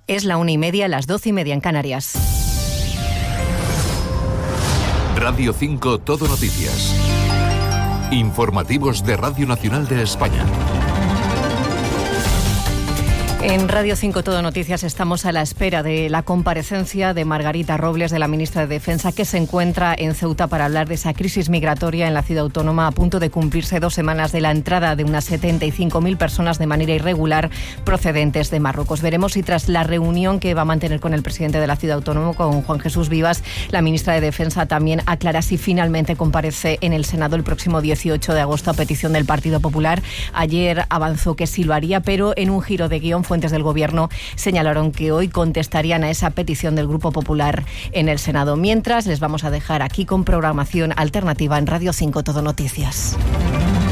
Es la 1:30, las 12:30 en Canarias. Radio 5 Todo Noticias. Informativos de Radio Nacional de España. En Radio 5 Todo Noticias estamos a la espera de la comparecencia de Margarita Robles, de la ministra de Defensa, que se encuentra en Ceuta para hablar de esa crisis migratoria en la ciudad autónoma, a punto de cumplirse 2 semanas de la entrada de unas 75.000 personas de manera irregular procedentes de Marruecos. Veremos si tras la reunión que va a mantener con el presidente de la ciudad autónoma, con Juan Jesús Vivas, la ministra de Defensa también aclara si finalmente comparece en el Senado el próximo 18 de agosto a petición del Partido Popular. Ayer avanzó que sí lo haría, pero en un giro de guión, fuentes del Gobierno señalaron que hoy contestarían a esa petición del Grupo Popular en el Senado. Mientras, les vamos a dejar aquí con programación alternativa en Radio 5 Todo Noticias.